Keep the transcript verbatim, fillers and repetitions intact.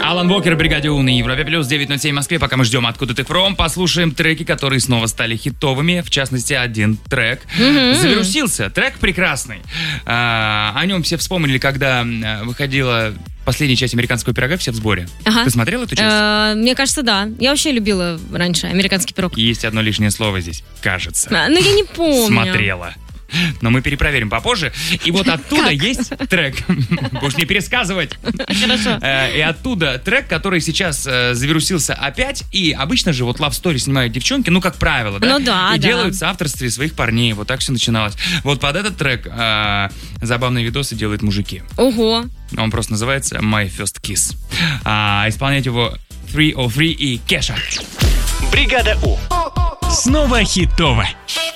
Алан Уокер, бригаде У на Европе плюс девять ноль семь в Москве. Пока мы ждем «Откуда ты фром», послушаем треки, которые снова стали хитовыми. В частности, один трек mm-hmm. завирусился. Трек прекрасный. А, о нем все вспомнили, когда выходила последняя часть «Американского пирога», «Все в сборе». Ага. Ты смотрела эту часть? А, мне кажется, да. Я вообще любила раньше «Американский пирог». Есть одно лишнее слово здесь. Кажется. А, ну, я не помню. Смотрела. Но мы перепроверим попозже. И вот оттуда как? Есть трек. Будешь не пересказывать. Хорошо. И оттуда трек, который сейчас завирусился опять. И обычно же вот Love Story снимают девчонки, ну, как правило, да? Ну да, И да. делают в авторстве своих парней. Вот так все начиналось. Вот под этот трек а, забавные видосы делают мужики. Ого. Он просто называется My First Kiss. А, исполнять его три о три и Кеша. Бригада У. Снова хитово.